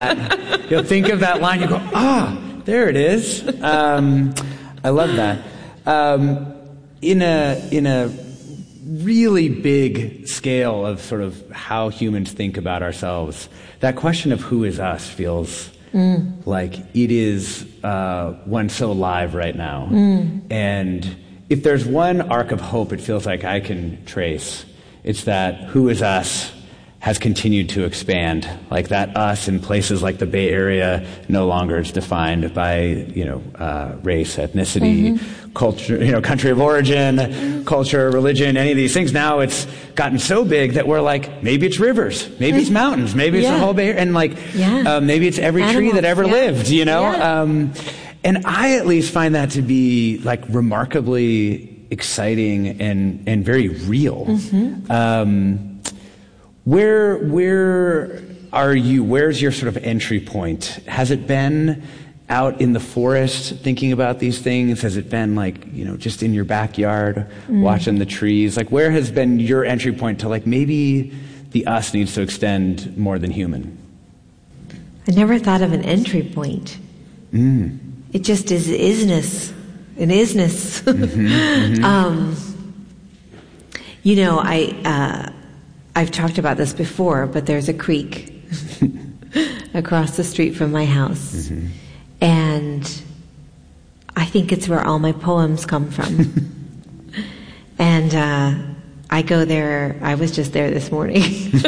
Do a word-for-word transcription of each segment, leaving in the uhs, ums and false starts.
You'll think of that line, you go, ah, there it is. Um, I love that. Um, in a in a really big scale of sort of how humans think about ourselves, that question of who is us feels mm. like it is uh, one so alive right now. Mm. And if there's one arc of hope it feels like I can trace, it's that who is us has continued to expand, like that us in places like the Bay Area no longer is defined by, you know, uh, race, ethnicity, mm-hmm. culture, you know, country of origin, mm-hmm. culture, religion, any of these things. Now it's gotten so big that we're like, maybe it's rivers, maybe it's mountains, maybe it's yeah. the whole Bay Area, and like, yeah. uh, maybe it's every Animals, tree that ever yeah. lived, you know? Yeah. Um, and I at least find that to be like remarkably exciting and, and very real. Mm-hmm. Um, Where where are you? Where's your sort of entry point? Has it been out in the forest thinking about these things? Has it been like, you know, just in your backyard mm. watching the trees? Like, where has been your entry point to like maybe the us needs to extend more than human? I never thought of an entry point. Mm. It just is isness, an isness. Mm-hmm, mm-hmm. um, you know, I. Uh, I've talked about this before, but there's a creek across the street from my house. Mm-hmm. And I think it's where all my poems come from. and uh, I go there, I was just there this morning.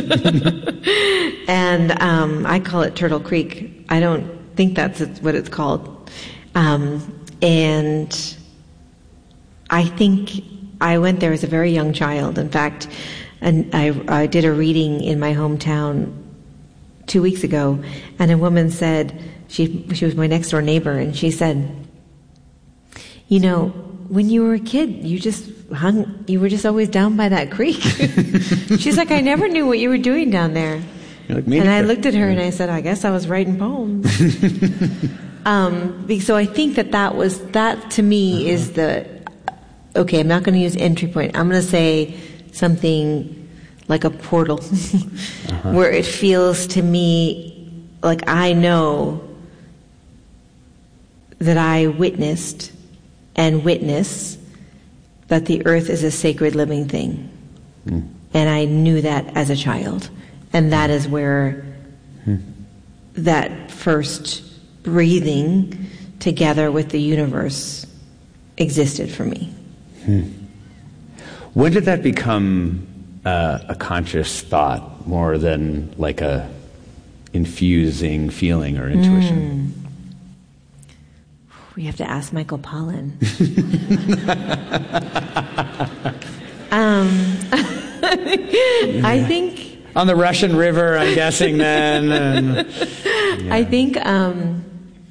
and um, I call it Turtle Creek. I don't think that's what it's called. Um, and I think I went there as a very young child. In fact, And I, I did a reading in my hometown two weeks ago, and a woman said, she she was my next door neighbor, and she said, you know, when you were a kid, you just hung, you were just always down by that creek. She's like, I never knew what you were doing down there. You're like, me and I neither. looked at her and I said, I guess I was writing poems. um, so I think that that was, that to me uh-huh. is the, okay, I'm not going to use entry point. I'm going to say something like a portal uh-huh. where it feels to me like I know that I witnessed and witness that the earth is a sacred living thing. Mm. And I knew that as a child. And that is where mm. that first breathing together with the universe existed for me. Mm. When did that become uh, a conscious thought more than like a infusing feeling or intuition? Mm. We have to ask Michael Pollan. um, I think... On the Russian River, I'm guessing then. And, yeah. I think... Um,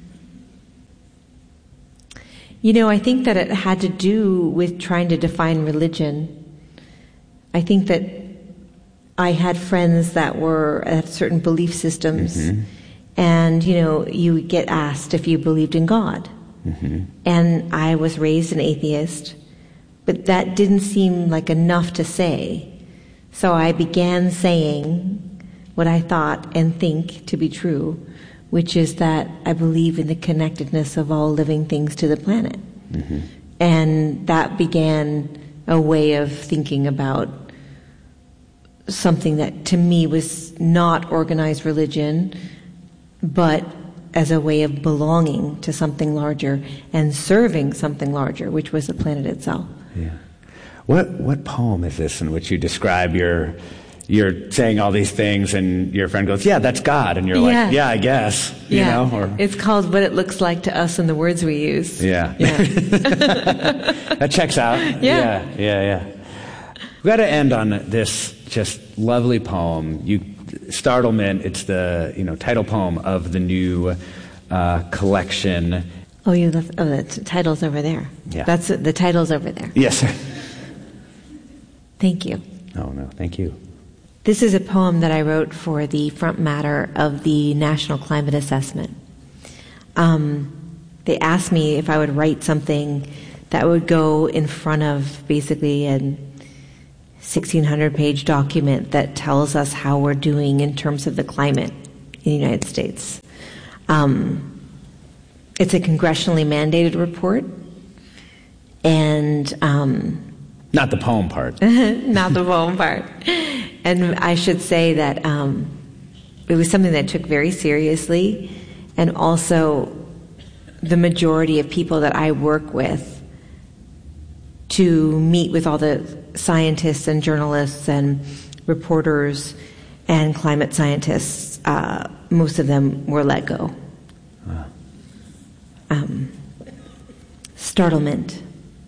You know, I think that it had to do with trying to define religion. I think that I had friends that were at certain belief systems, mm-hmm. and, you know, you would get asked if you believed in God. Mm-hmm. And I was raised an atheist, but that didn't seem like enough to say. So I began saying what I thought and think to be true, which is that I believe in the connectedness of all living things to the planet. Mm-hmm. And that began a way of thinking about something that to me was not organized religion, but as a way of belonging to something larger and serving something larger, which was the planet itself. Yeah. What what poem is this in which you describe your... You're saying all these things, and your friend goes, yeah, that's God. And you're yeah. like, yeah, I guess. You yeah. know? Or, it's called What It Looks Like to Us and the Words We Use. Yeah. yeah. That checks out. Yeah. Yeah, yeah, yeah. We've got to end on this just lovely poem. You, Startlement, it's the you know title poem of the new uh, collection. Oh, you left, oh, the t- title's over there. Yeah. That's the title's over there. Yes, sir. Thank you. Oh, no, thank you. This is a poem that I wrote for the front matter of the National Climate Assessment. Um, they asked me if I would write something that would go in front of basically a sixteen hundred page document that tells us how we're doing in terms of the climate in the United States. Um, it's a congressionally mandated report, and um, not the poem part. Not the poem part. And I should say that um, it was something that I took very seriously, and also the majority of people that I work with to meet with all the scientists and journalists and reporters and climate scientists, uh, most of them were let go. Wow. Um, startlement.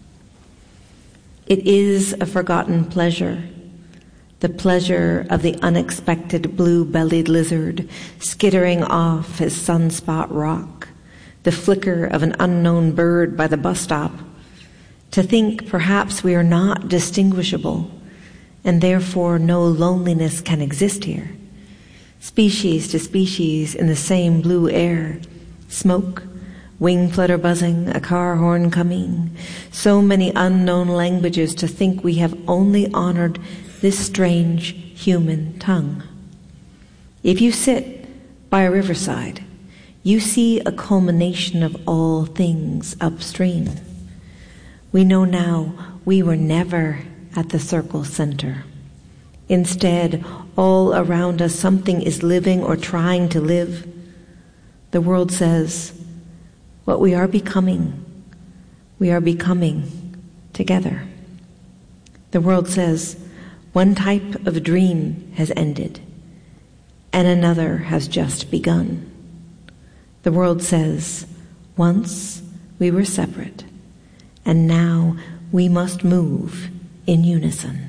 It is a forgotten pleasure, the pleasure of the unexpected blue-bellied lizard skittering off his sunspot rock, the flicker of an unknown bird by the bus stop, to think perhaps we are not distinguishable, and therefore no loneliness can exist here. Species to species in the same blue air, smoke, wing flutter buzzing, a car horn coming, so many unknown languages to think we have only honored this strange human tongue. If you sit by a riverside, you see a culmination of all things upstream. We know now we were never at the circle center. Instead, all around us something is living or trying to live. The world says, what we are becoming, we are becoming together. The world says, one type of dream has ended, and another has just begun. The world says, once we were separate, and now we must move in unison.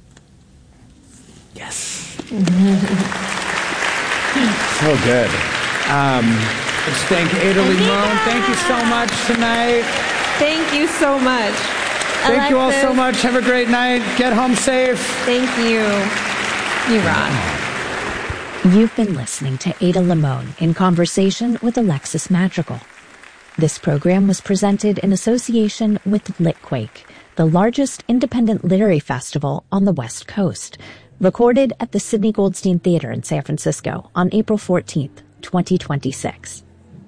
Yes. So good. Um, let's thank Ada Limon. Thank you so much tonight. Thank you so much. Thank Alexis. you all so much. Have a great night. Get home safe. Thank you. You rock. You've been listening to Ada Limon in conversation with Alexis Madrigal. This program was presented in association with Litquake, the largest independent literary festival on the West Coast, recorded at the Sidney Goldstein Theater in San Francisco on April fourteenth, twenty twenty-six.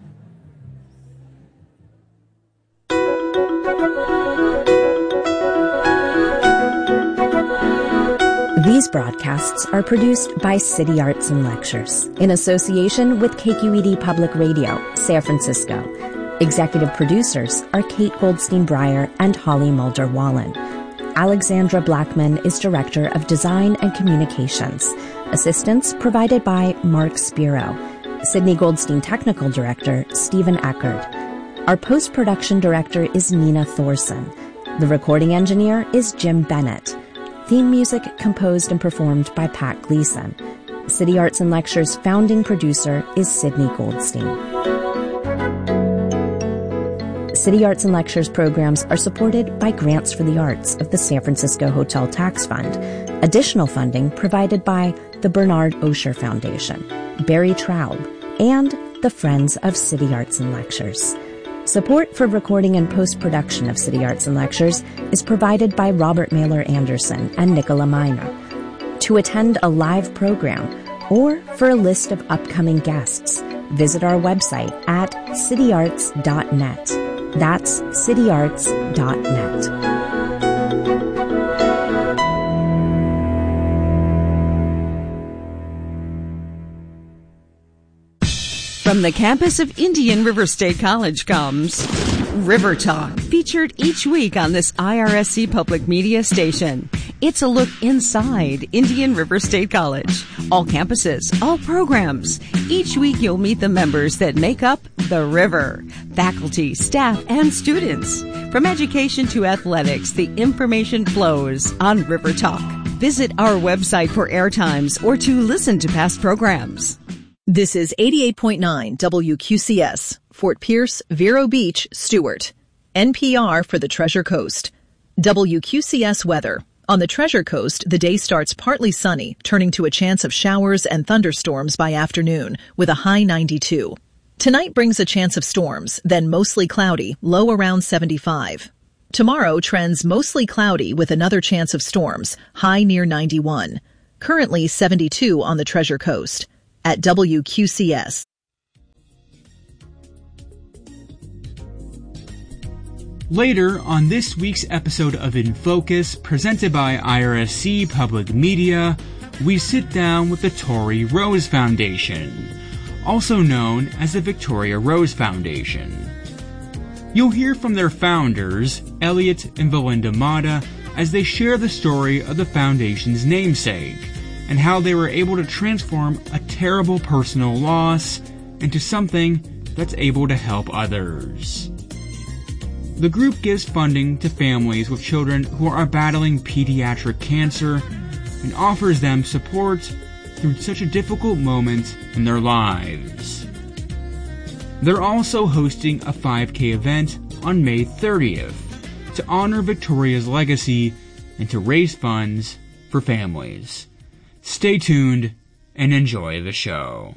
These broadcasts are produced by City Arts and Lectures in association with K Q E D Public Radio, San Francisco. Executive producers are Kate Goldstein Breyer and Holly Mulder Wallen. Alexandra Blackman is Director of Design and Communications. Assistance provided by Mark Spiro. Sidney Goldstein Technical Director, Stephen Eckerd. Our post-production director is Nina Thorson. The recording engineer is Jim Bennett. Theme music composed and performed by Pat Gleason. City Arts and Lectures founding producer is Sidney Goldstein. City Arts and Lectures programs are supported by grants for the arts of the San Francisco Hotel Tax Fund. Additional funding provided by the Bernard Osher Foundation, Barry Traub, and the Friends of City Arts and Lectures. Support for recording and post-production of City Arts and Lectures is provided by Robert Mailer Anderson and Nicola Minor. To attend a live program or for a list of upcoming guests, visit our website at city arts dot net. That's city arts dot net. From the campus of Indian River State College comes River Talk, featured each week on this I R S C public media station. It's a look inside Indian River State College. All campuses, all programs. Each week you'll meet the members that make up the River. Faculty, staff, and students. From education to athletics, the information flows on River Talk. Visit our website for airtimes or to listen to past programs. This is eighty-eight point nine W Q C S, Fort Pierce, Vero Beach, Stewart. N P R for the Treasure Coast. W Q C S weather. On the Treasure Coast, the day starts partly sunny, turning to a chance of showers and thunderstorms by afternoon, with a high ninety-two. Tonight brings a chance of storms, then mostly cloudy, low around seventy-five. Tomorrow trends mostly cloudy with another chance of storms, high near ninety-one. Currently seventy-two on the Treasure Coast. at W Q C S. Later on this week's episode of In Focus, presented by I R S C Public Media, we sit down with the Tori Rose Foundation, also known as the Victoria Rose Foundation. You'll hear from their founders, Elliot and Belinda Mata, as they share the story of the foundation's namesake and how they were able to transform a terrible personal loss into something that's able to help others. The group gives funding to families with children who are battling pediatric cancer and offers them support through such a difficult moment in their lives. They're also hosting a five K event on May thirtieth to honor Victoria's legacy and to raise funds for families. Stay tuned and enjoy the show.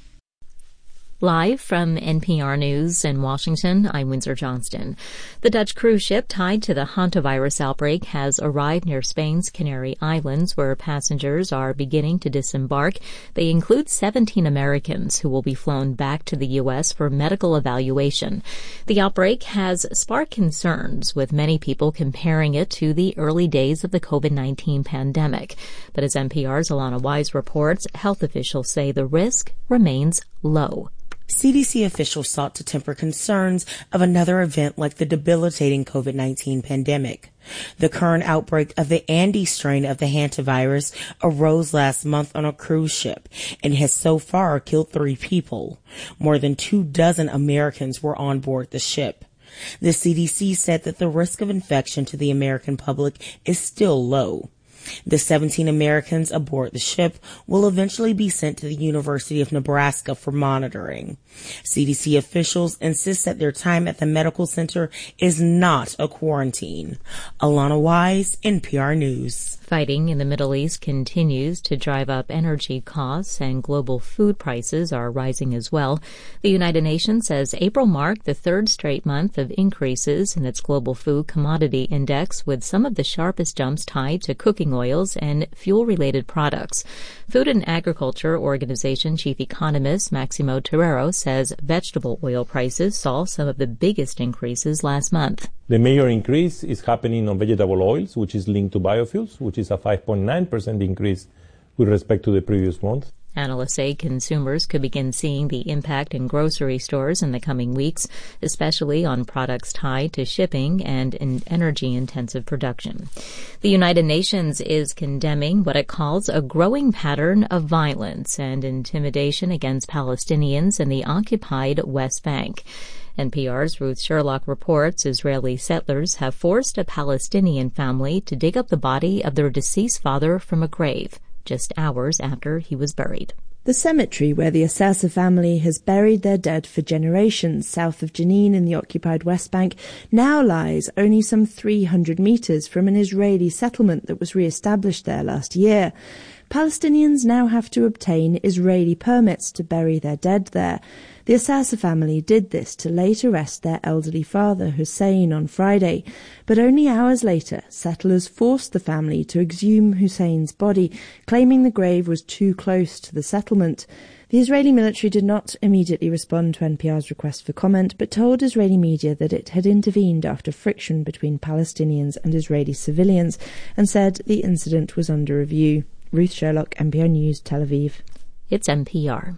Live from N P R News in Washington, I'm Windsor Johnston. The Dutch cruise ship tied to the hantavirus outbreak has arrived near Spain's Canary Islands, where passengers are beginning to disembark. They include seventeen Americans who will be flown back to the U S for medical evaluation. The outbreak has sparked concerns, with many people comparing it to the early days of the COVID nineteen pandemic. But as N P R's Alana Wise reports, health officials say the risk remains low. C D C officials sought to temper concerns of another event like the debilitating COVID nineteen pandemic. The current outbreak of the Andes strain of the hantavirus arose last month on a cruise ship and has so far killed three people. More than two dozen Americans were on board the ship. The C D C said that the risk of infection to the American public is still low. The seventeen Americans aboard the ship will eventually be sent to the University of Nebraska for monitoring. C D C officials insist that their time at the medical center is not a quarantine. Alana Wise, N P R News. Fighting in the Middle East continues to drive up energy costs, and global food prices are rising as well. The United Nations says April marked the third straight month of increases in its global food commodity index, with some of the sharpest jumps tied to cooking oils and fuel-related products. Food and Agriculture Organization chief economist Maximo Terrero says vegetable oil prices saw some of the biggest increases last month. The major increase is happening on vegetable oils, which is linked to biofuels, which is a five point nine percent increase with respect to the previous month. Analysts say consumers could begin seeing the impact in grocery stores in the coming weeks, especially on products tied to shipping and in energy-intensive production. The United Nations is condemning what it calls a growing pattern of violence and intimidation against Palestinians in the occupied West Bank. N P R's Ruth Sherlock reports Israeli settlers have forced a Palestinian family to dig up the body of their deceased father from a grave, just hours after he was buried. The cemetery where the Assasa family has buried their dead for generations south of Jenin in the occupied West Bank now lies only some three hundred metres from an Israeli settlement that was re-established there last year. Palestinians now have to obtain Israeli permits to bury their dead there. The Assasa family did this to later arrest their elderly father, Hussein, on Friday. But only hours later, settlers forced the family to exhume Hussein's body, claiming the grave was too close to the settlement. The Israeli military did not immediately respond to N P R's request for comment, but told Israeli media that it had intervened after friction between Palestinians and Israeli civilians, and said the incident was under review. Ruth Sherlock, N P R News, Tel Aviv. It's N P R.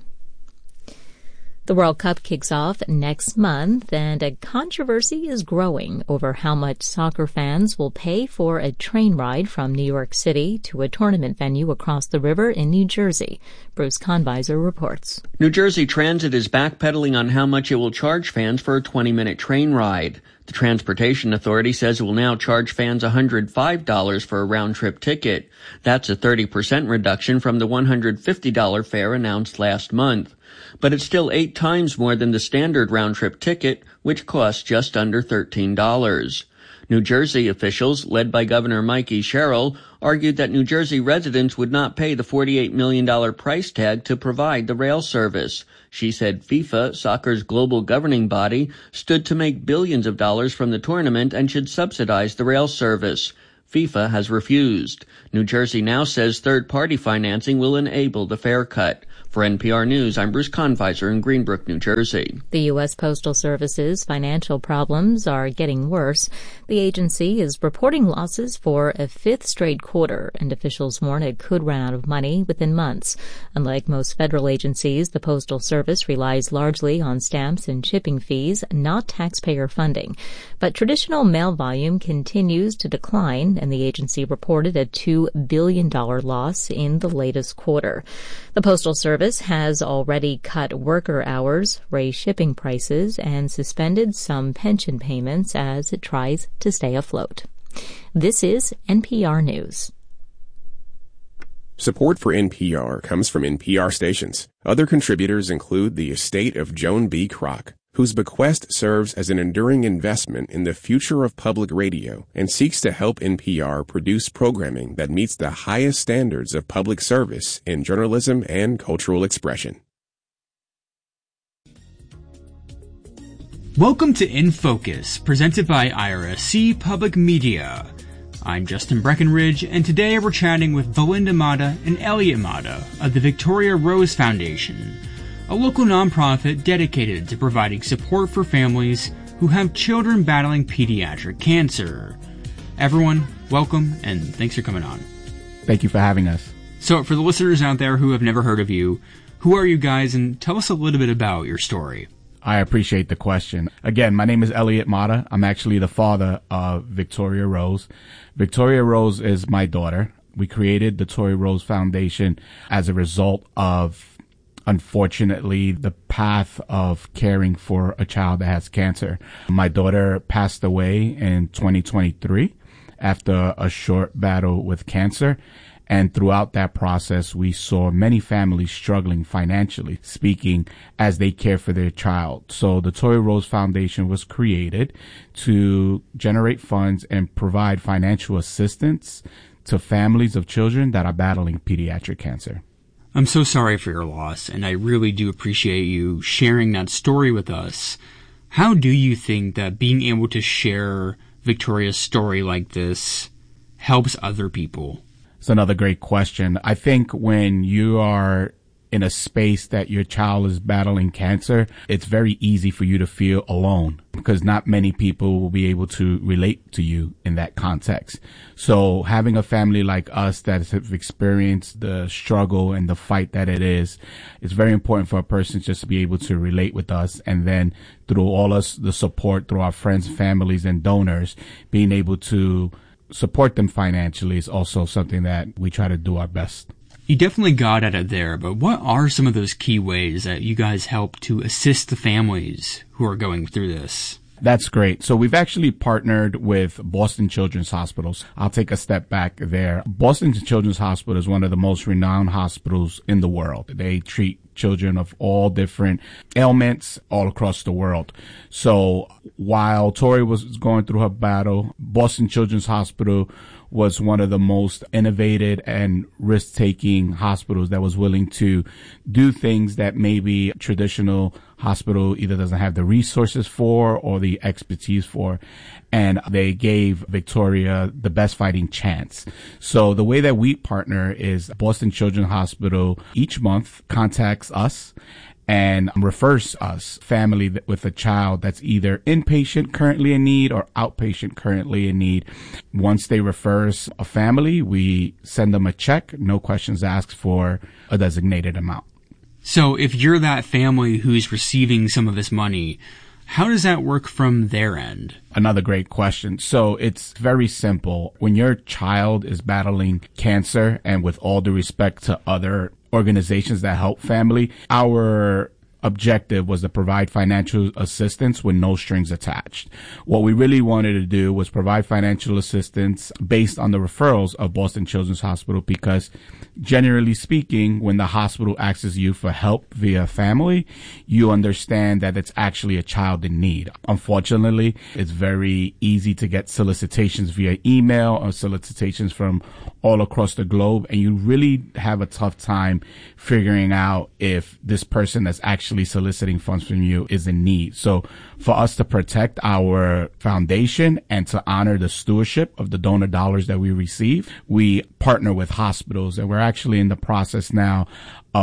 The World Cup kicks off next month, and a controversy is growing over how much soccer fans will pay for a train ride from New York City to a tournament venue across the river in New Jersey. Bruce Conviser reports. New Jersey Transit is backpedaling on how much it will charge fans for a twenty-minute train ride. The Transportation Authority says it will now charge fans one hundred five dollars for a round-trip ticket. That's a thirty percent reduction from the one hundred fifty dollars fare announced last month. But it's still eight times more than the standard round-trip ticket, which costs just under thirteen dollars. New Jersey officials, led by Governor Mikey Sherrill, argued that New Jersey residents would not pay the forty-eight million dollars price tag to provide the rail service. She said FIFA, soccer's global governing body, stood to make billions of dollars from the tournament and should subsidize the rail service. FIFA has refused. New Jersey now says third-party financing will enable the fare cut. For N P R News, I'm Bruce Confiser in Greenbrook, New Jersey. The U S Postal Service's financial problems are getting worse. The agency is reporting losses for a fifth straight quarter, and officials warn it could run out of money within months. Unlike most federal agencies, the Postal Service relies largely on stamps and shipping fees, not taxpayer funding. But traditional mail volume continues to decline, and the agency reported a two billion dollars loss in the latest quarter. The Postal Service has already cut worker hours, raised shipping prices, and suspended some pension payments as it tries to stay afloat. This is N P R News. Support for N P R comes from N P R stations. Other contributors include the estate of Joan B. Kroc, whose bequest serves as an enduring investment in the future of public radio and seeks to help N P R produce programming that meets the highest standards of public service in journalism and cultural expression. Welcome to In Focus, presented by I R S C Public Media. I'm Justin Breckenridge, and today we're chatting with Belinda Mata and Elliot Mata of the Victoria Rose Foundation, a local nonprofit dedicated to providing support for families who have children battling pediatric cancer. Everyone, welcome, and thanks for coming on. Thank you for having us. So, for the listeners out there who have never heard of you, who are you guys, and tell us a little bit about your story. I appreciate the question. Again, my name is Elliot Mata. I'm actually the father of Victoria Rose. Victoria Rose is my daughter. We created the Tori Rose Foundation as a result of, unfortunately, the path of caring for a child that has cancer. My daughter passed away in twenty twenty-three after a short battle with cancer. And throughout that process, we saw many families struggling financially speaking as they care for their child. So the Tori Rose Foundation was created to generate funds and provide financial assistance to families of children that are battling pediatric cancer. I'm so sorry for your loss, and I really do appreciate you sharing that story with us. How do you think that being able to share Victoria's story like this helps other people? It's another great question. I think when you are in a space that your child is battling cancer, it's very easy for you to feel alone because not many people will be able to relate to you in that context. So having a family like us that have experienced the struggle and the fight that it is, it's very important for a person just to be able to relate with us. And then through all us, the support through our friends, families, and donors, being able to support them financially is also something that we try to do our best. You definitely got at it there, but what are some of those key ways that you guys help to assist the families who are going through this? That's great. So we've actually partnered with Boston Children's Hospitals. I'll take a step back there. Boston Children's Hospital is one of the most renowned hospitals in the world. They treat children of all different ailments all across the world. So while Tori was going through her battle, Boston Children's Hospital was one of the most innovative and risk-taking hospitals that was willing to do things that maybe a traditional hospital either doesn't have the resources for or the expertise for. And they gave Victoria the best fighting chance. So the way that we partner is Boston Children's Hospital each month contacts us and refers us, family with a child that's either inpatient currently in need or outpatient currently in need. Once they refer us a family, we send them a check, no questions asked, for a designated amount. So if you're that family who's receiving some of this money, how does that work from their end? Another great question. So it's very simple. When your child is battling cancer, and with all due respect to other organizations that help family, our objective was to provide financial assistance with no strings attached. What we really wanted to do was provide financial assistance based on the referrals of Boston Children's Hospital, because generally speaking, when the hospital asks you for help via family, you understand that it's actually a child in need. Unfortunately, it's very easy to get solicitations via email or solicitations from all across the globe, and you really have a tough time figuring out if this person that's actually soliciting funds from you is in need. So for us to protect our foundation and to honor the stewardship of the donor dollars that we receive, we partner with hospitals, and we're actually in the process now of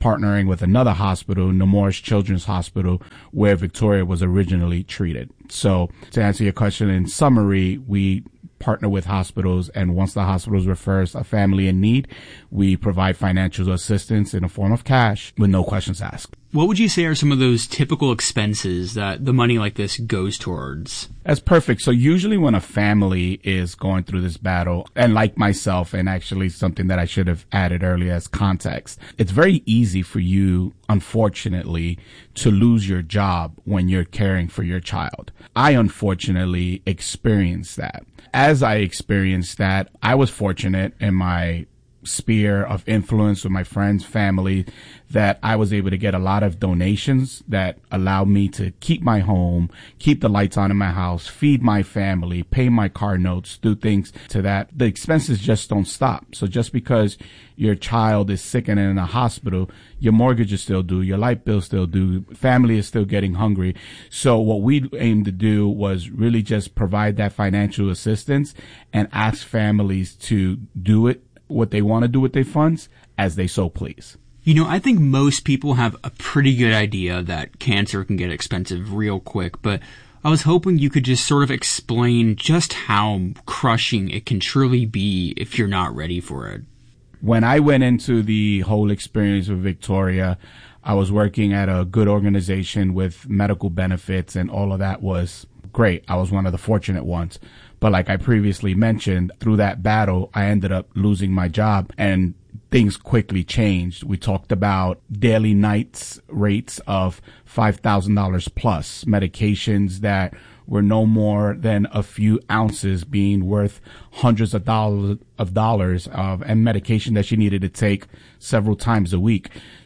partnering with another hospital, Nemours Children's Hospital, where Victoria was originally treated. So to answer your question in summary, we partner with hospitals, and once the hospitals refers a family in need, we provide financial assistance in the form of cash with no questions asked. What would you say are some of those typical expenses that the money like this goes towards? That's perfect. So usually when a family is going through this battle, and like myself, and actually something that I should have added earlier as context, it's very easy for you, unfortunately, to lose your job when you're caring for your child. I unfortunately experienced that. As I experienced that, I was fortunate in my sphere of influence with my friends, family, that I was able to get a lot of donations that allowed me to keep my home, keep the lights on in my house, feed my family, pay my car notes, do things to that. The expenses just don't stop. So just because your child is sick and in a hospital, your mortgage is still due, your light bill still due, family is still getting hungry. So what we aimed to do was really just provide that financial assistance and ask families to do it, what they want to do with their funds, as they so please. You know, I think most people have a pretty good idea that cancer can get expensive real quick, but I was hoping you could just sort of explain just how crushing it can truly be if you're not ready for it. When I went into the whole experience with Victoria, I was working at a good organization with medical benefits, and all of that was great. I was one of the fortunate ones. But like I previously mentioned, through that battle, I ended up losing my job, and things quickly changed. We talked about daily nights rates of five thousand dollars plus, medications that were no more than a few ounces being worth hundreds of dollars of dollars of, and medication that she needed to take several times a week.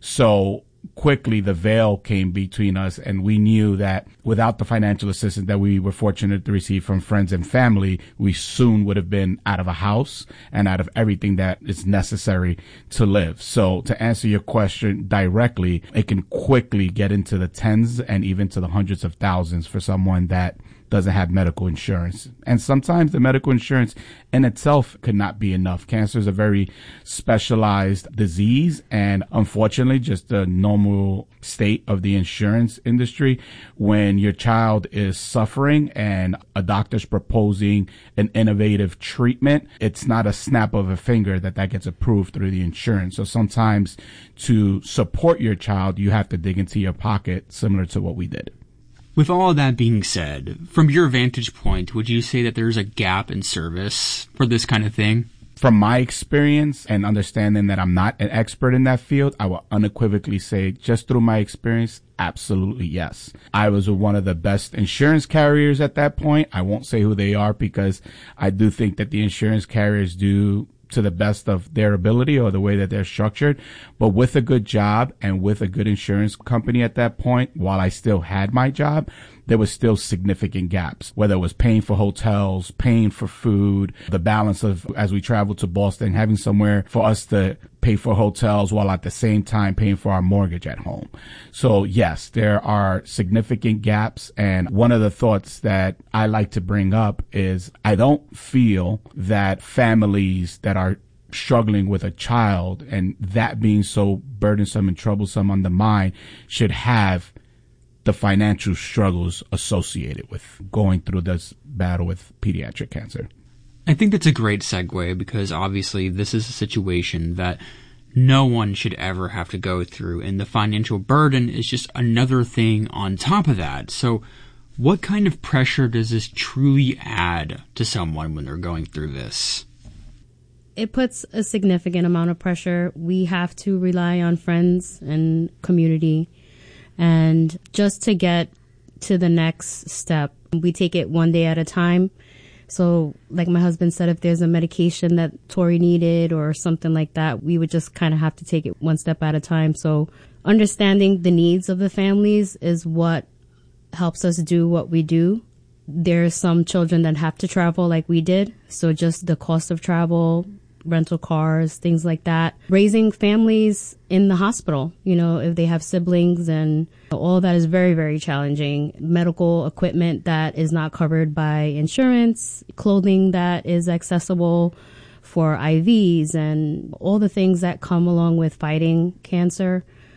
So quickly the veil came between us, and we knew that without the financial assistance that we were fortunate to receive from friends and family, we soon would have been out of a house and out of everything that is necessary to live. So to answer your question directly, it can quickly get into the tens and even to the hundreds of thousands for someone that doesn't have medical insurance. And sometimes the medical insurance in itself could not be enough. Cancer is a very specialized disease, and unfortunately, just the normal state of the insurance industry, when your child is suffering and a doctor's proposing an innovative treatment, it's not a snap of a finger that that gets approved through the insurance. So sometimes to support your child, you have to dig into your pocket, similar to what we did. With all of that being said, from your vantage point, would you say that there's a gap in service for this kind of thing? From my experience and understanding that I'm not an expert in that field, I will unequivocally say, just through my experience, absolutely yes. I was one of the best insurance carriers at that point. I won't say who they are because I do think that the insurance carriers do to the best of their ability or the way that they're structured. But with a good job and with a good insurance company at that point, while I still had my job, there was still significant gaps, whether it was paying for hotels, paying for food, the balance of, as we traveled to Boston, having somewhere for us to pay for hotels while at the same time paying for our mortgage at home. So yes, there are significant gaps. And one of the thoughts that I like to bring up is I don't feel that families that are struggling with a child and that being so burdensome and troublesome on the mind should have the financial struggles associated with going through this battle with pediatric cancer. I think that's a great segue because obviously this is a situation that no one should ever have to go through, and the financial burden is just another thing on top of that. So what kind of pressure does this truly add to someone when they're going through this? It puts a significant amount of pressure. We have to rely on friends and community. And just to get to the next step, we take it one day at a time. So like my husband said, if there's a medication that Tori needed or something like that, we would just kind of have to take it one step at a time. So understanding the needs of the families is what helps us do what we do. There's some children that have to travel like we did. So just the cost of travel, rental cars, things like that. Raising families in the hospital, you know, if they have siblings, and all that is very, very challenging. Medical equipment that is not covered by insurance, clothing that is accessible for I Vs, and all the things that come along with fighting cancer.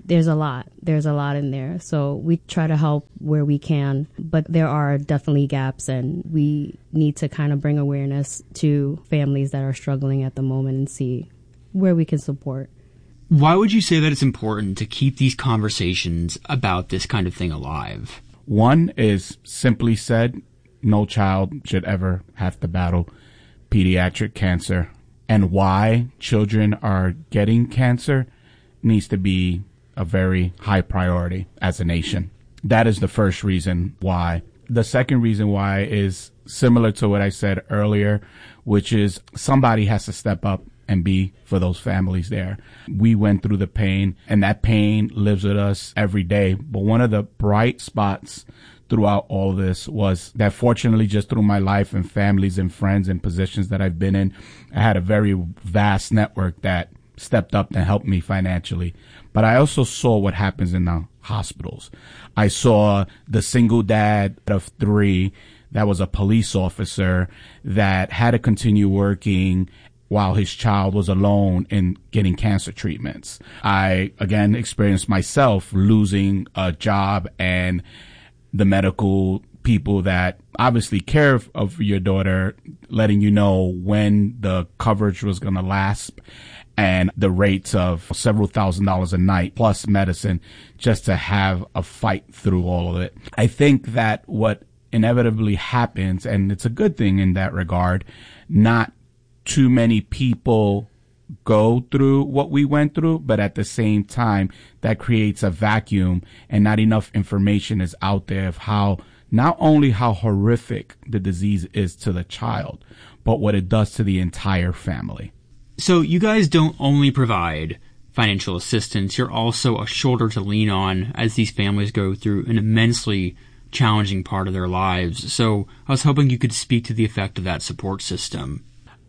there's a lot. There's a lot in there. So we try to help where we can, but there are definitely gaps, and we need to kind of bring awareness to families that are struggling at the moment and see where we can support. Why would you say that it's important to keep these conversations about this kind of thing alive? One is, simply said, no child should ever have to battle pediatric cancer. And why children are getting cancer needs to be a very high priority as a nation. That is the first reason why. The second reason why is similar to what I said earlier, which is somebody has to step up and be for those families there. We went through the pain, and that pain lives with us every day. But one of the bright spots throughout all of this was that fortunately, just through my life and families and friends and positions that I've been in, I had a very vast network that stepped up and helped me financially. But I also saw what happens in the hospitals. I saw the single dad of three that was a police officer that had to continue working while his child was alone in getting cancer treatments. I, again, experienced myself losing a job, and the medical people that obviously care of your daughter letting you know when the coverage was going to last, and the rates of several thousand dollars a night plus medicine just to have a fight through all of it. I think that what inevitably happens, and it's a good thing in that regard, not too many people go through what we went through, but at the same time, that creates a vacuum, and not enough information is out there of how, not only how horrific the disease is to the child, but what it does to the entire family. So you guys don't only provide financial assistance, you're also a shoulder to lean on as these families go through an immensely challenging part of their lives. So I was hoping you could speak to the effect of that support system.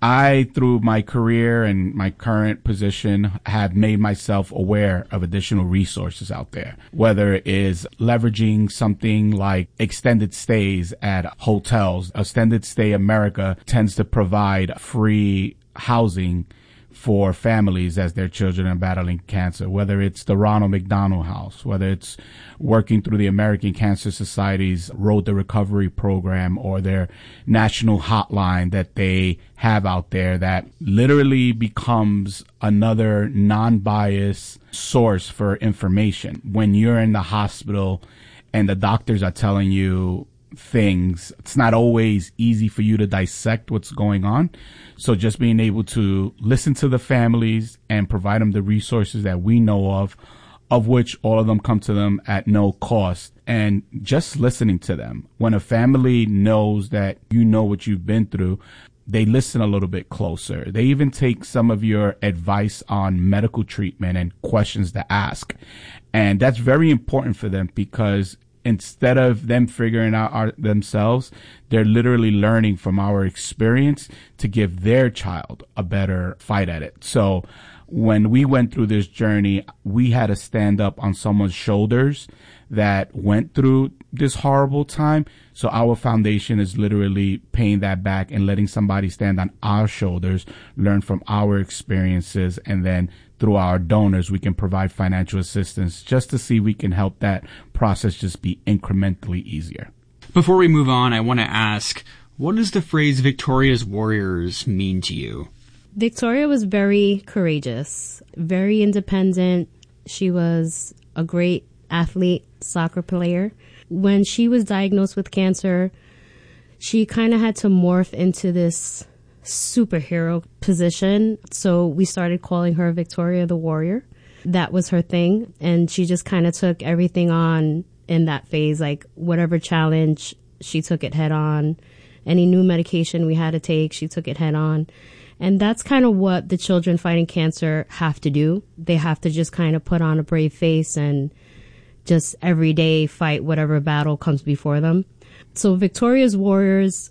I, through my career and my current position, have made myself aware of additional resources out there, whether it is leveraging something like extended stays at hotels. Extended Stay America tends to provide free housing for families as their children are battling cancer, whether it's the Ronald McDonald House, whether it's working through the American Cancer Society's Road to Recovery program, or their national hotline that they have out there that literally becomes another non-biased source for information. When you're in the hospital and the doctors are telling you things, it's not always easy for you to dissect what's going on. So just being able to listen to the families and provide them the resources that we know of, of which all of them come to them at no cost, and just listening to them. When a family knows that you know what you've been through, they listen a little bit closer. They even take some of your advice on medical treatment and questions to ask. And that's very important for them, because instead of them figuring out our, themselves, they're literally learning from our experience to give their child a better fight at it. So when we went through this journey, we had to stand up on someone's shoulders that went through this horrible time. So our foundation is literally paying that back and letting somebody stand on our shoulders, learn from our experiences, and then through our donors, we can provide financial assistance just to see if we can help that process just be incrementally easier. Before we move on, I want to ask, what does the phrase Victoria's Warriors mean to you? Victoria was very courageous, very independent. She was a great athlete, soccer player. When she was diagnosed with cancer, she kind of had to morph into this superhero position. So we started calling her Victoria the Warrior. That was her thing. And she just kind of took everything on in that phase, like whatever challenge, she took it head on. Any new medication we had to take, she took it head on. And that's kind of what the children fighting cancer have to do. They have to just kind of put on a brave face and just every day fight whatever battle comes before them. So Victoria's Warriors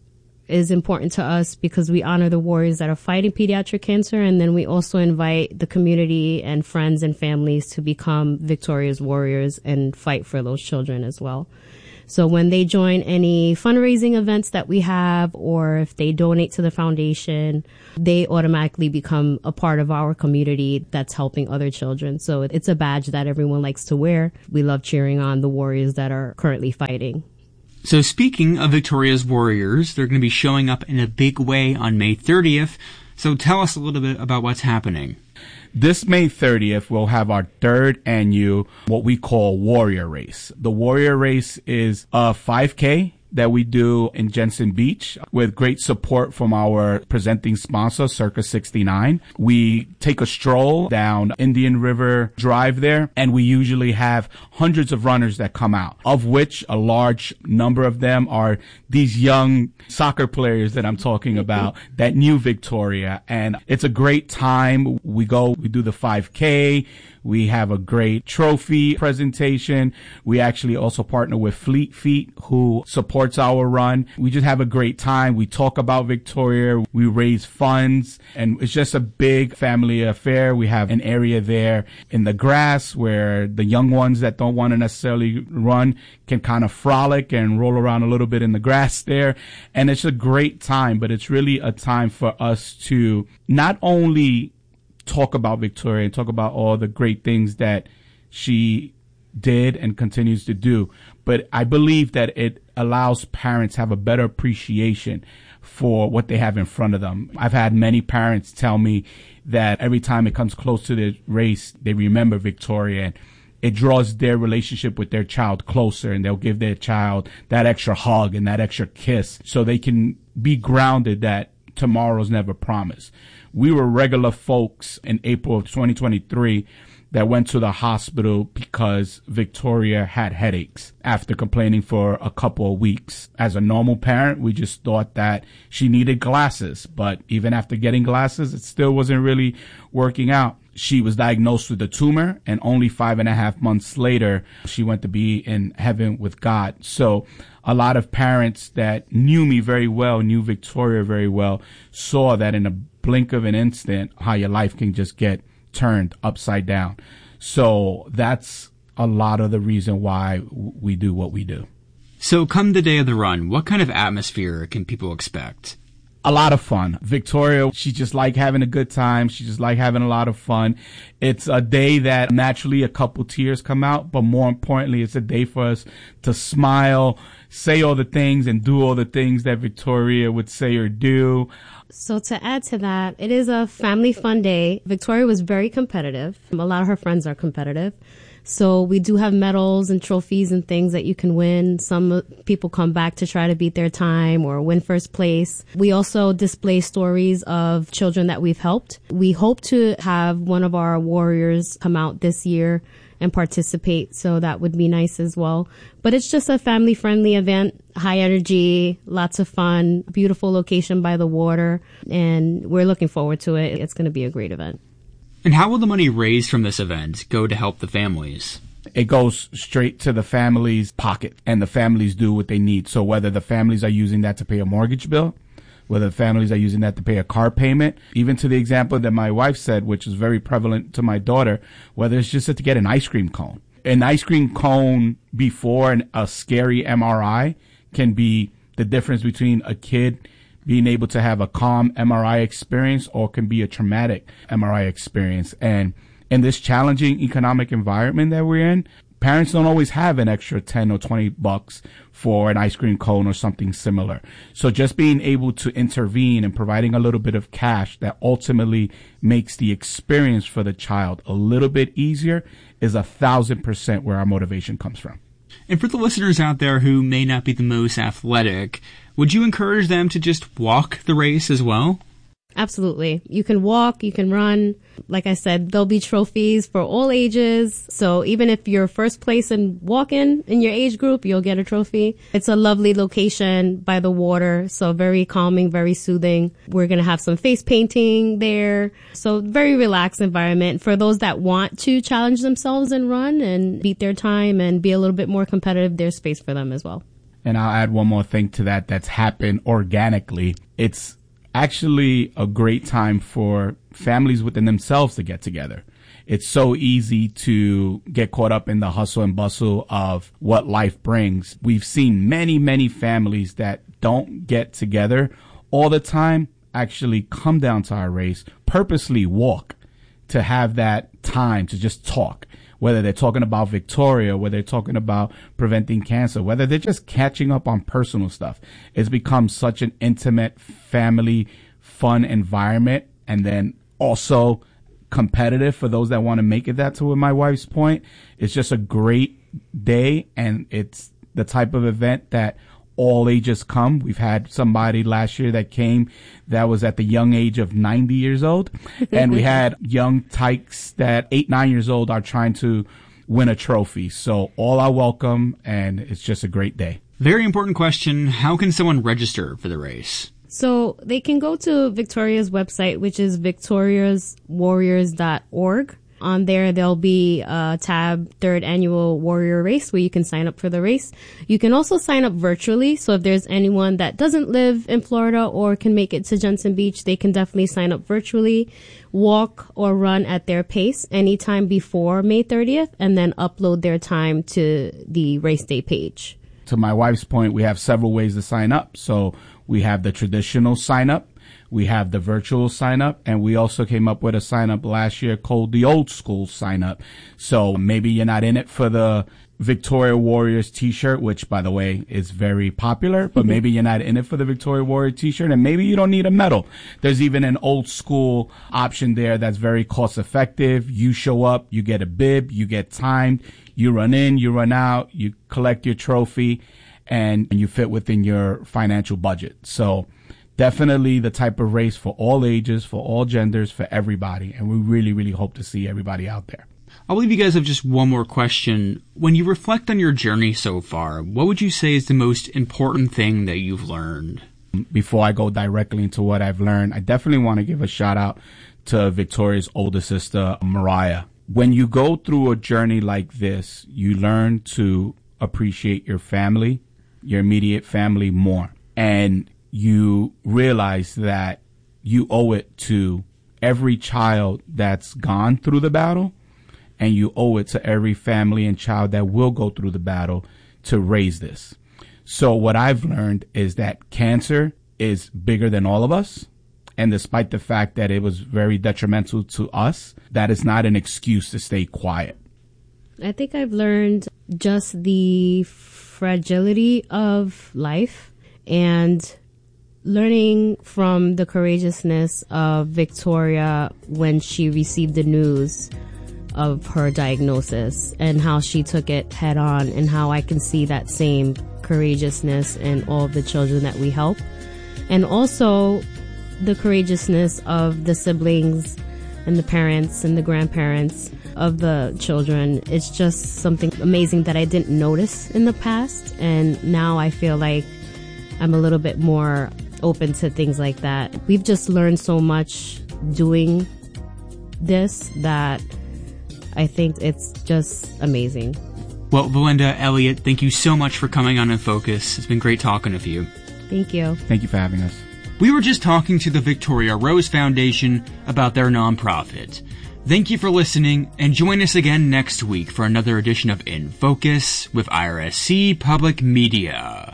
is important to us because we honor the warriors that are fighting pediatric cancer, and then we also invite the community and friends and families to become Victoria's warriors and fight for those children as well. So when they join any fundraising events that we have, or if they donate to the foundation, they automatically become a part of our community that's helping other children. So it's a badge that everyone likes to wear. We love cheering on the warriors that are currently fighting. So speaking of Victoria's Warriors, they're going to be showing up in a big way on May thirtieth. So tell us a little bit about what's happening. This May thirtieth, we'll have our third annual, what we call Warrior Race. The Warrior Race is a five K that we do in Jensen Beach with great support from our presenting sponsor, Circa sixty-nine. We take a stroll down Indian River Drive there, and we usually have hundreds of runners that come out, of which a large number of them are these young soccer players that I'm talking about that knew Victoria. And it's a great time. We go, we do the five K. We have a great trophy presentation. We actually also partner with Fleet Feet, who supports our run. We just have a great time. We talk about Victoria. We raise funds, and it's just a big family affair. We have an area there in the grass where the young ones that don't want to necessarily run can kind of frolic and roll around a little bit in the grass there. And it's a great time, but it's really a time for us to not only talk about Victoria and talk about all the great things that she did and continues to do. But I believe that it allows parents to have a better appreciation for what they have in front of them. I've had many parents tell me that every time it comes close to the race, they remember Victoria, and it draws their relationship with their child closer, and they'll give their child that extra hug and that extra kiss so they can be grounded that tomorrow's never promised. We were regular folks in April of twenty twenty-three that went to the hospital because Victoria had headaches after complaining for a couple of weeks. As a normal parent, we just thought that she needed glasses, but even after getting glasses, it still wasn't really working out. She was diagnosed with a tumor, and only five and a half months later, she went to be in heaven with God. So a lot of parents that knew me very well, knew Victoria very well, saw that in a blink of an instant, how your life can just get turned upside down. So that's a lot of the reason why we do what we do. So come the day of the run, what kind of atmosphere can people expect? A lot of fun. Victoria, she just like having a good time. She just like having a lot of fun. It's a day that naturally a couple tears come out, but more importantly, it's a day for us to smile, say all the things and do all the things that Victoria would say or do. So to add to that, it is a family fun day. Victoria was very competitive. A lot of her friends are competitive. So we do have medals and trophies and things that you can win. Some people come back to try to beat their time or win first place. We also display stories of children that we've helped. We hope to have one of our warriors come out this year and participate, so that would be nice as well. But it's just a family-friendly event, high energy, lots of fun, beautiful location by the water, and we're looking forward to it. It's going to be a great event. And how will the money raised from this event go to help the families? It goes straight to the family's pocket, and the families do what they need. So whether the families are using that to pay a mortgage bill, whether the families are using that to pay a car payment, even to the example that my wife said, which is very prevalent to my daughter, whether it's just to get an ice cream cone. An ice cream cone before an, a scary M R I can be the difference between a kid being able to have a calm M R I experience or can be a traumatic M R I experience. And in this challenging economic environment that we're in, parents don't always have an extra ten or twenty bucks for an ice cream cone or something similar. So just being able to intervene and providing a little bit of cash that ultimately makes the experience for the child a little bit easier is a thousand percent where our motivation comes from. And for the listeners out there who may not be the most athletic, would you encourage them to just walk the race as well? Absolutely. You can walk, you can run. Like I said, there'll be trophies for all ages. So even if you're first place in walking in your age group, you'll get a trophy. It's a lovely location by the water. So very calming, very soothing. We're going to have some face painting there. So very relaxed environment for those that want to challenge themselves and run and beat their time and be a little bit more competitive. There's space for them as well. and I'll add one more thing to that that's happened organically. It's actually a great time for families within themselves to get together. It's so easy to get caught up in the hustle and bustle of what life brings. We've seen many, many families that don't get together all the time actually come down to our race, purposely walk to have that time to just talk. Whether they're talking about Victoria, whether they're talking about preventing cancer, whether they're just catching up on personal stuff. It's become such an intimate, family, fun environment. And then also competitive for those that want to make it that, to my wife's point. It's just a great day, and it's the type of event that all ages come. We've had somebody last year that came that was at the young age of ninety years old. And we had young tykes that eight, nine years old are trying to win a trophy. So all are welcome, and it's just a great day. Very important question. How can someone register for the race? So they can go to Victoria's website, which is victorias warriors dot org. On there, there'll be a tab, third annual warrior race, where you can sign up for the race. You can also sign up virtually. So if there's anyone that doesn't live in Florida or can make it to Jensen Beach, they can definitely sign up virtually, walk or run at their pace anytime before May thirtieth, and then upload their time to the race day page. To my wife's point, we have several ways to sign up. So we have the traditional sign up. We have the virtual sign up, and we also came up with a sign up last year called the old school sign up. So maybe you're not in it for the Victoria Warriors t-shirt, which, by the way, is very popular, but maybe you're not in it for the Victoria Warrior t-shirt, and maybe you don't need a medal. There's even an old school option there that's very cost effective. You show up, you get a bib, you get timed, you run in, you run out, you collect your trophy, and you fit within your financial budget. So definitely the type of race for all ages, for all genders, for everybody. And we really, really hope to see everybody out there. I'll leave you guys with just one more question. When you reflect on your journey so far, what would you say is the most important thing that you've learned? Before I go directly into what I've learned, I definitely want to give a shout out to Victoria's older sister, Mariah. When you go through a journey like this, you learn to appreciate your family, your immediate family more. And you realize that you owe it to every child that's gone through the battle, and you owe it to every family and child that will go through the battle to raise this. So what I've learned is that cancer is bigger than all of us. And despite the fact that it was very detrimental to us, that is not an excuse to stay quiet. I think I've learned just the fragility of life, and learning from the courageousness of Victoria when she received the news of her diagnosis, and how she took it head on, and how I can see that same courageousness in all of the children that we help. And also the courageousness of the siblings and the parents and the grandparents of the children. It's just something amazing that I didn't notice in the past, and now I feel like I'm a little bit more open to things like that. We've just learned so much doing this that I think it's just amazing. Well, Belinda, Elliot, thank you so much for coming on In Focus. It's been great talking with you. Thank you. Thank you for having us. We were just talking to the Victoria Rose Foundation about their nonprofit. Thank you for listening, and join us again next week for another edition of In Focus with I R S C Public Media.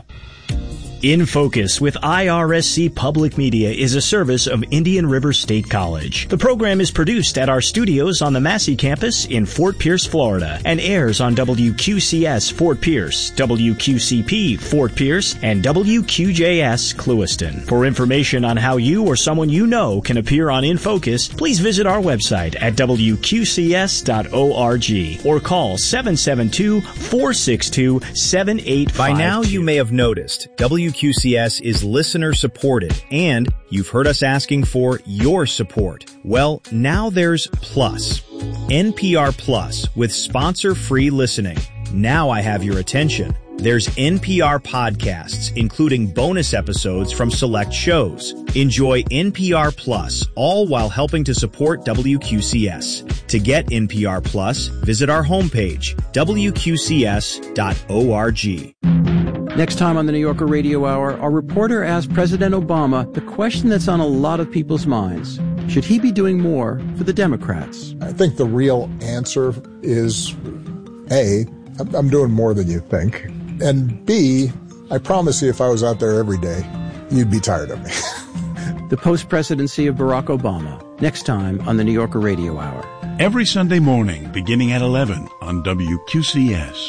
In Focus with I R S C Public Media is a service of Indian River State College. The program is produced at our studios on the Massey campus in Fort Pierce, Florida, and airs on W Q C S Fort Pierce, W Q C P Fort Pierce, and W Q J S Clewiston. For information on how you or someone you know can appear on In Focus, please visit our website at W Q C S dot org or call seven seven two, four six two, seven eight five two. By now you may have noticed W Q C S is listener supported, and you've heard us asking for your support. Well, now there's Plus. N P R Plus with sponsor-free listening. Now I have your attention. There's N P R podcasts, including bonus episodes from select shows. Enjoy N P R Plus, all while helping to support W Q C S. To get N P R Plus, visit our homepage, W Q C S dot org. Next time on the New Yorker Radio Hour, our reporter asked President Obama the question that's on a lot of people's minds. Should he be doing more for the Democrats? I think the real answer is, A, I'm doing more than you think. And B, I promise you if I was out there every day, you'd be tired of me. The post-presidency of Barack Obama, next time on the New Yorker Radio Hour. Every Sunday morning, beginning at eleven on W Q C S.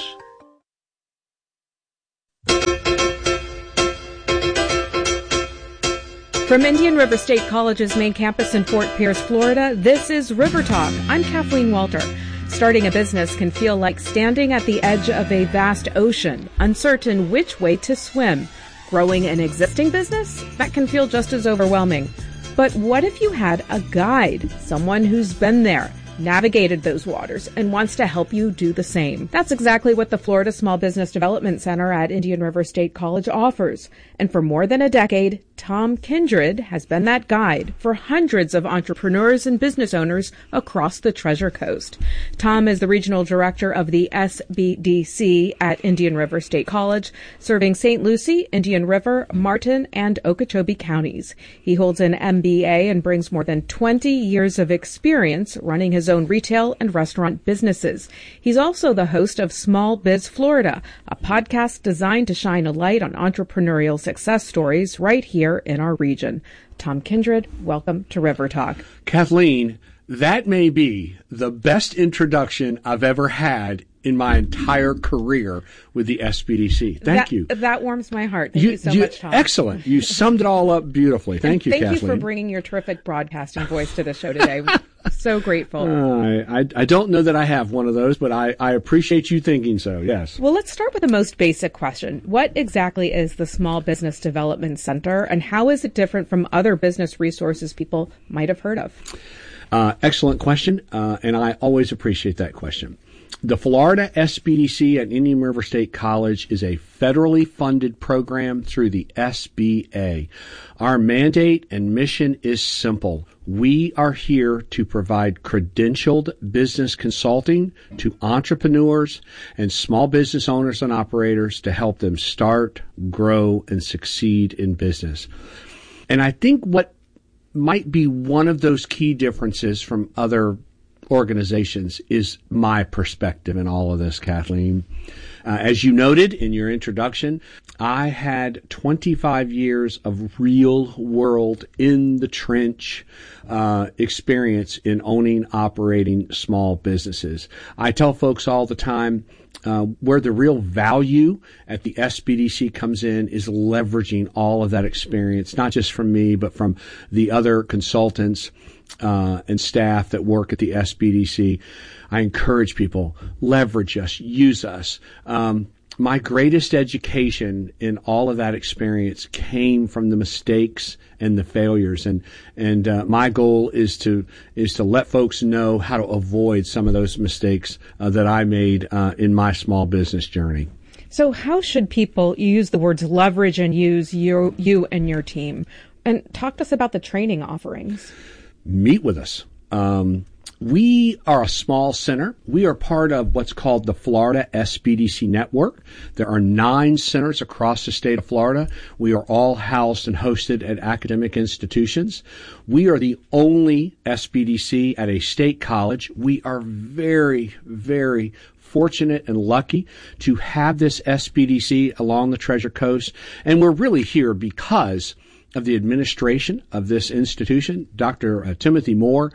From Indian River State College's main campus in Fort Pierce, Florida, this is River Talk. I'm Kathleen Walter. Starting a business can feel like standing at the edge of a vast ocean, uncertain which way to swim. Growing an existing business? That can feel just as overwhelming. But what if you had a guide, someone who's been there, navigated those waters, and wants to help you do the same? That's exactly what the Florida Small Business Development Center at Indian River State College offers. And for more than a decade, Tom Kindred has been that guide for hundreds of entrepreneurs and business owners across the Treasure Coast. Tom is the regional director of the S B D C at Indian River State College, serving Saint Lucie, Indian River, Martin, and Okeechobee counties. He holds an M B A and brings more than twenty years of experience running his own retail and restaurant businesses. He's also the host of Small Biz Florida, a podcast designed to shine a light on entrepreneurial success stories right here in our region. Tom Kindred, welcome to River Talk. Kathleen, that may be the best introduction I've ever had in my entire career with the S B D C. Thank that, you. That warms my heart. Thank you, you so you, much, Tom. Excellent. You summed it all up beautifully. Thank and you, thank Kathleen. Thank you for bringing your terrific broadcasting voice to the show today. So grateful. Uh, I, I don't know that I have one of those, but I, I appreciate you thinking so, yes. Well, let's start with the most basic question. What exactly is the Small Business Development Center, and how is it different from other business resources people might have heard of? Uh, excellent question, uh, and I always appreciate that question. The Florida S B D C at Indian River State College is a federally funded program through the S B A. Our mandate and mission is simple. We are here to provide credentialed business consulting to entrepreneurs and small business owners and operators to help them start, grow, and succeed in business. And I think what might be one of those key differences from other organizations is my perspective in all of this, Kathleen. Uh, as you noted in your introduction, I had twenty-five years of real world in the trench uh, experience in owning, operating small businesses. I tell folks all the time, Uh, where the real value at the S B D C comes in is leveraging all of that experience, not just from me, but from the other consultants uh, and staff that work at the S B D C. I encourage people, leverage us, use us. Um, my greatest education in all of that experience came from the mistakes and the failures, and and uh, my goal is to is to let folks know how to avoid some of those mistakes uh, that I made uh, in my small business journey. So, how should people, you use the words leverage and use you you and your team, and talk to us about the training offerings? Meet with us. Um, We are a small center. We are part of what's called the Florida S B D C Network. There are nine centers across the state of Florida. We are all housed and hosted at academic institutions. We are the only S B D C at a state college. We are very, very fortunate and lucky to have this S B D C along the Treasure Coast. And we're really here because of the administration of this institution, Doctor Timothy Moore.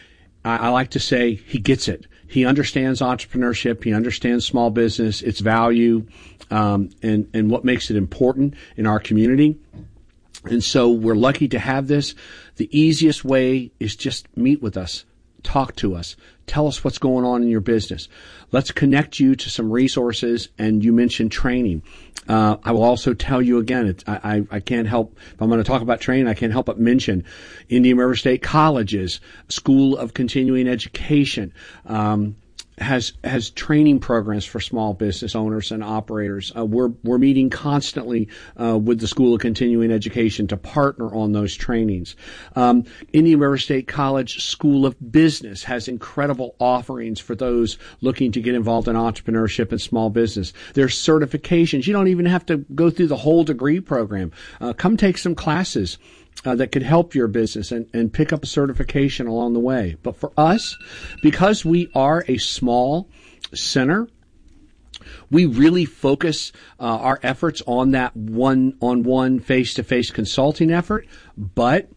I like to say he gets it. He understands entrepreneurship. He understands small business, its value, um, and, and what makes it important in our community. And so we're lucky to have this. The easiest way is just meet with us, talk to us, tell us what's going on in your business. Let's connect you to some resources. And you mentioned training. Uh, I will also tell you again, it's, I, I, I can't help, if I'm going to talk about training, I can't help but mention Indian River State College's School of Continuing Education, um, has has training programs for small business owners and operators. Uh, we're we're meeting constantly uh, with the School of Continuing Education to partner on those trainings. Um, Indian River State College School of Business has incredible offerings for those looking to get involved in entrepreneurship and small business. There's certifications. You don't even have to go through the whole degree program. Uh, come take some classes Uh, that could help your business and, and pick up a certification along the way. But for us, because we are a small center, we really focus uh, our efforts on that one-on-one, face-to-face consulting effort. But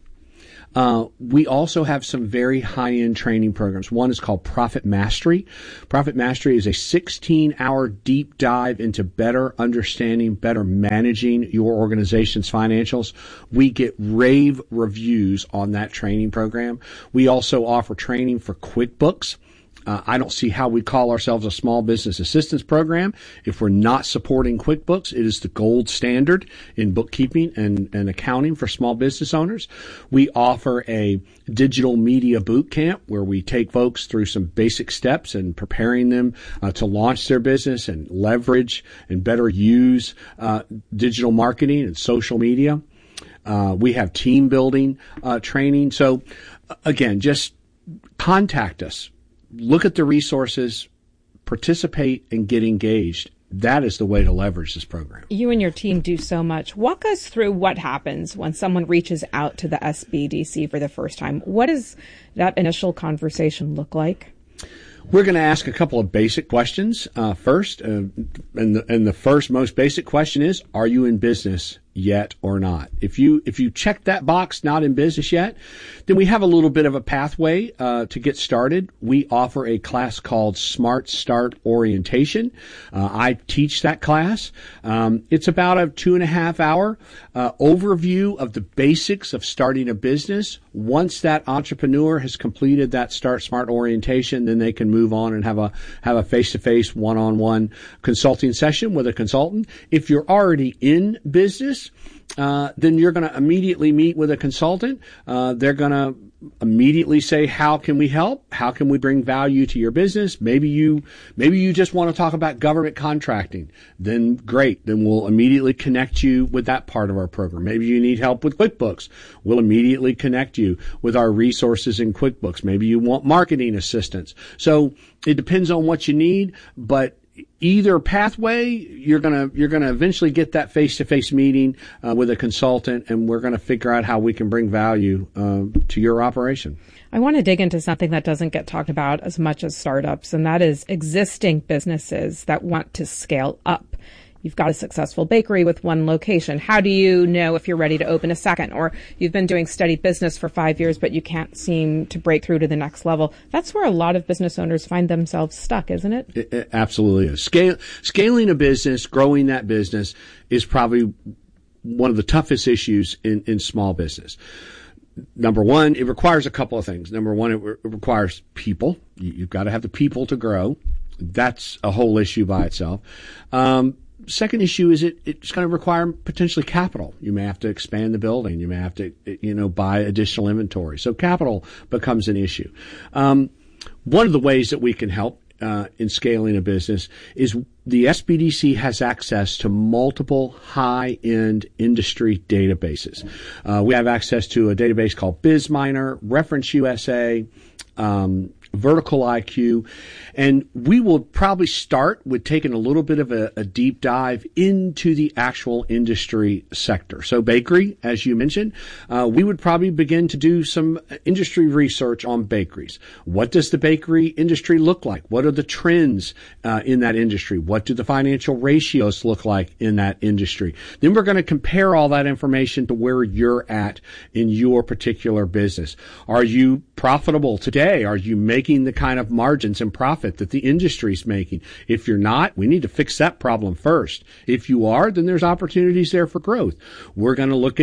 Uh, we also have some very high-end training programs. One is called Profit Mastery. Profit Mastery is a sixteen-hour deep dive into better understanding, better managing your organization's financials. We get rave reviews on that training program. We also offer training for QuickBooks. Uh, I don't see how we call ourselves a small business assistance program if we're not supporting QuickBooks. It is the gold standard in bookkeeping and, and accounting for small business owners. We offer a digital media boot camp where we take folks through some basic steps in preparing them uh, to launch their business and leverage and better use uh, digital marketing and social media. Uh, we have team building uh, training. So, again, just contact us. Look at the resources, participate, and get engaged. That is the way to leverage this program. You and your team do so much. Walk us through what happens when someone reaches out to the S B D C for the first time. What does that initial conversation look like? We're going to ask a couple of basic questions uh, first. Uh, and, the, and the first, most basic question is, are you in business yet or not? If you if you check that box, not in business yet, then we have a little bit of a pathway uh, to get started. We offer a class called Smart Start Orientation. Uh, I teach that class. Um, it's about a two and a half hour uh, overview of the basics of starting a business. Once that entrepreneur has completed that Start Smart Orientation, then they can move on and have a have a face-to-face, one-on-one consulting session with a consultant. If you're already in business, Uh, then you're going to immediately meet with a consultant. Uh, they're going to immediately say, how can we help? How can we bring value to your business? Maybe you, maybe you just want to talk about government contracting. Then great. Then we'll immediately connect you with that part of our program. Maybe you need help with QuickBooks. We'll immediately connect you with our resources in QuickBooks. Maybe you want marketing assistance. So it depends on what you need, but either pathway, you're gonna you're gonna eventually get that face-to-face meeting uh, with a consultant, and we're gonna figure out how we can bring value uh, to your operation. I want to dig into something that doesn't get talked about as much as startups, and that is existing businesses that want to scale up. You've got a successful bakery with one location. How do you know if you're ready to open a second? Or you've been doing steady business for five years, but you can't seem to break through to the next level. That's where a lot of business owners find themselves stuck, isn't it? It, it absolutely is. Scale, scaling a business, growing that business is probably one of the toughest issues in, in small business. Number one, it requires a couple of things. Number one, it, re- it requires people. You, you've got to have the people to grow. That's a whole issue by itself. Um, Second issue is it, it's going to require potentially capital. You may have to expand the building. You may have to, you know, buy additional inventory. So capital becomes an issue. Um, one of the ways that we can help uh, in scaling a business is the S B D C has access to multiple high-end industry databases. Uh, we have access to a database called BizMiner, Reference U S A, um, Vertical I Q, and we will probably start with taking a little bit of a, a deep dive into the actual industry sector. So bakery, as you mentioned, uh, we would probably begin to do some industry research on bakeries. What does the bakery industry look like? What are the trends uh, in that industry? What do the financial ratios look like in that industry? Then we're going to compare all that information to where you're at in your particular business. Are you profitable today? Are you making making the kind of margins and profit that the industry's making? If you're not, we need to fix that problem first. If you are, then there's opportunities there for growth. We're going to look at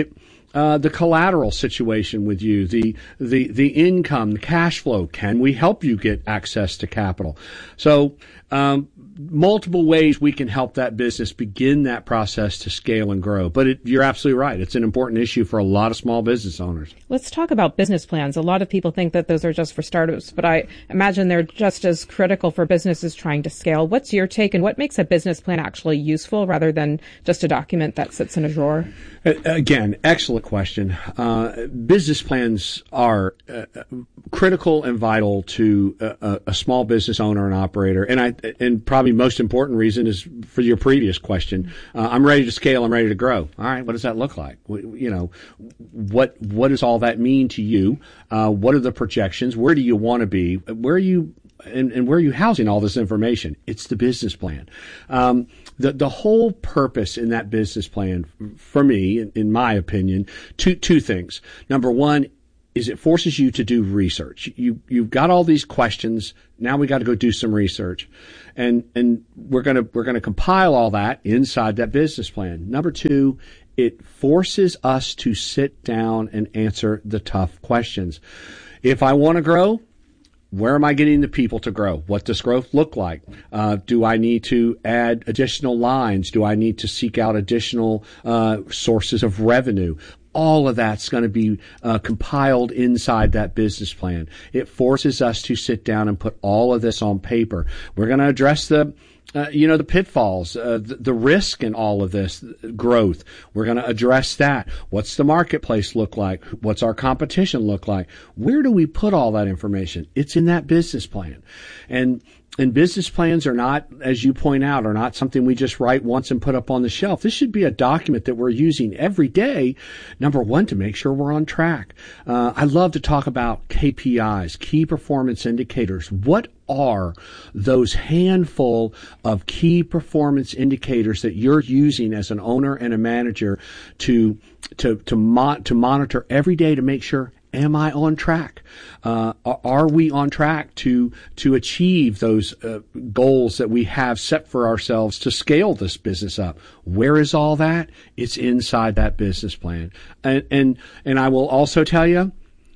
uh, the collateral situation with you, the the the income, the cash flow. Can we help you get access to capital? So um, multiple ways we can help that business begin that process to scale and grow. But it, you're absolutely right. It's an important issue for a lot of small business owners. Let's talk about business plans. A lot of people think that those are just for startups, but I imagine they're just as critical for businesses trying to scale. What's your take, and what makes a business plan actually useful rather than just a document that sits in a drawer? Again, excellent question. Uh, business plans are uh, critical and vital to a, a small business owner and operator. And I, and probably most important reason is for your previous question. Uh, I'm ready to scale. I'm ready to grow. All right. What does that look like? You know, what, what does all that mean to you? Uh, what are the projections? Where do you want to be? Where are you? And, and where are you housing all this information? It's the business plan. Um, the the whole purpose in that business plan, for me, in, in my opinion, two two things. Number one is it forces you to do research. You you've got all these questions. Now we got to go do some research, and and we're gonna we're gonna compile all that inside that business plan. Number two, it forces us to sit down and answer the tough questions. If I want to grow, where am I getting the people to grow? What does growth look like? Uh, do I need to add additional lines? Do I need to seek out additional uh, sources of revenue? All of that's going to be uh, compiled inside that business plan. It forces us to sit down and put all of this on paper. We're going to address the Uh, you know, the pitfalls, uh, the, the risk in all of this growth. We're going to address that. What's the marketplace look like? What's our competition look like? Where do we put all that information? It's in that business plan. And And business plans are not, as you point out, are not something we just write once and put up on the shelf. This should be a document that we're using every day, number one, to make sure we're on track. Uh, I love to talk about K P Is, key performance indicators. What are those handful of key performance indicators that you're using as an owner and a manager to to to, mo- to monitor every day to make sure, am I on track? Uh, are we on track to to achieve those uh, goals that we have set for ourselves to scale this business up? Where is all that? It's inside that business plan. And and, and I will also tell you,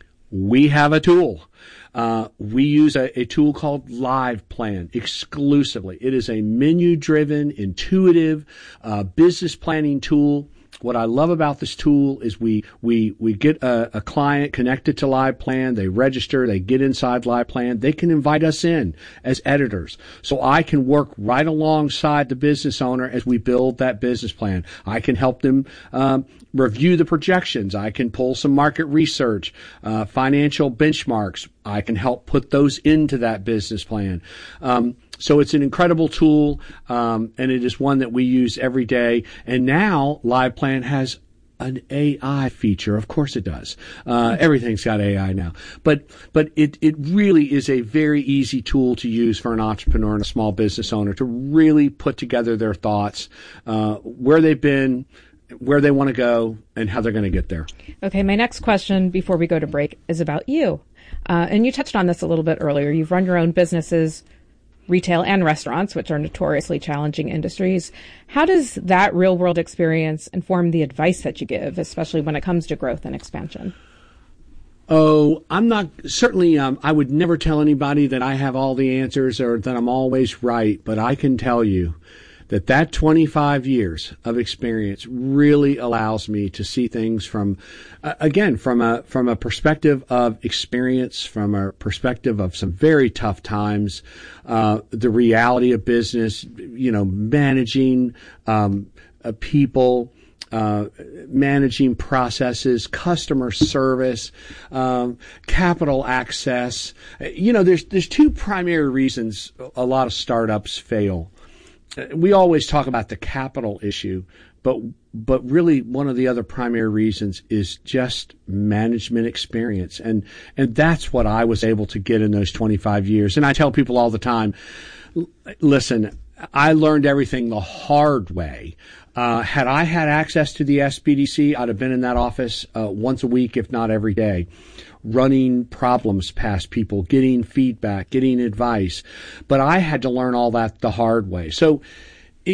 we have a tool. Uh, we use a, a tool called Live Plan exclusively. It is a menu-driven, intuitive uh, business planning tool. What I love about this tool is we we we get a, a client connected to Live Plan. They register. They get inside Live Plan. They can invite us in as editors. So I can work right alongside the business owner as we build that business plan. I can help them um, review the projections. I can pull some market research, uh, financial benchmarks. I can help put those into that business plan. Um, So it's an incredible tool, um, and it is one that we use every day. And now Live Plan has an A I feature. Of course it does. Uh, everything's got A I now. But but it, it really is a very easy tool to use for an entrepreneur and a small business owner to really put together their thoughts, uh, where they've been, where they want to go, and how they're going to get there. Okay, my next question before we go to break is about you. Uh, and you touched on this a little bit earlier. You've run your own businesses, retail and restaurants, which are notoriously challenging industries. How does that real world experience inform the advice that you give, especially when it comes to growth and expansion? Oh, I'm not, certainly, um, I would never tell anybody that I have all the answers or that I'm always right, but I can tell you that that twenty-five years of experience really allows me to see things from, uh, again, from a from a perspective of experience, from a perspective of some very tough times, uh, the reality of business, you know, managing um, uh, people, uh, managing processes, customer service, um, capital access. You know, there's there's two primary reasons a lot of startups fail. We always talk about the capital issue, but but really one of the other primary reasons is just management experience. And and that's what I was able to get in those twenty-five years. And I tell people all the time, listen, I learned everything the hard way. Uh, had I had access to the S B D C, I'd have been in that office uh, once a week, if not every day, running problems past people, getting feedback, getting advice. But I had to learn all that the hard way. So it,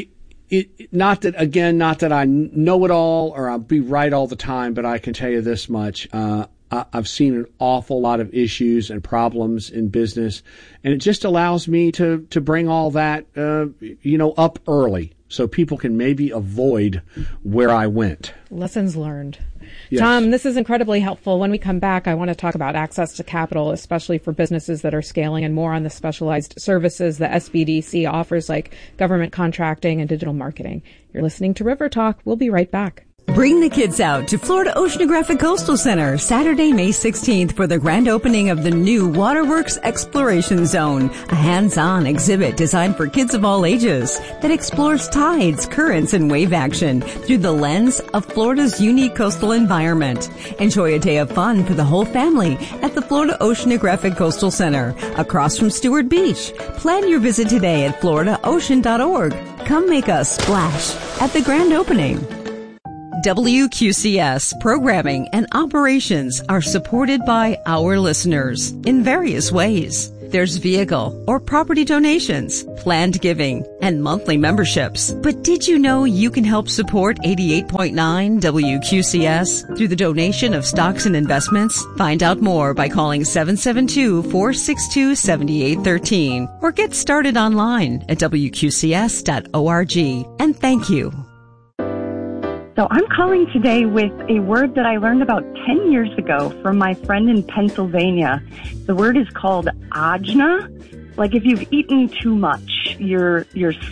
it, not that, again, not that I know it all or I'll be right all the time, but I can tell you this much. Uh, I, I've seen an awful lot of issues and problems in business, and it just allows me to, to bring all that, uh, you know, up early so people can maybe avoid where I went. Lessons learned. Yes. Tom, this is incredibly helpful. When we come back, I want to talk about access to capital, especially for businesses that are scaling, and more on the specialized services the S B D C offers, like government contracting and digital marketing. You're listening to River Talk. We'll be right back. Bring the kids out to Florida Oceanographic Coastal Center Saturday, May sixteenth for the grand opening of the new Waterworks Exploration Zone, a hands-on exhibit designed for kids of all ages that explores tides, currents, and wave action through the lens of Florida's unique coastal environment. Enjoy a day of fun for the whole family at the Florida Oceanographic Coastal Center, across from Stewart Beach. Plan your visit today at florida ocean dot org. Come make a splash at the grand opening. W Q C S programming and operations are supported by our listeners in various ways. There's vehicle or property donations, planned giving, and monthly memberships. But did you know you can help support eighty-eight point nine W Q C S through the donation of stocks and investments? Find out more by calling seven seven two, four six two, seven eight one three or get started online at w q c s dot org. And thank you. So I'm calling today with a word that I learned about ten years ago from my friend in Pennsylvania. The word is called ajna. Like if you've eaten too much, you're, you're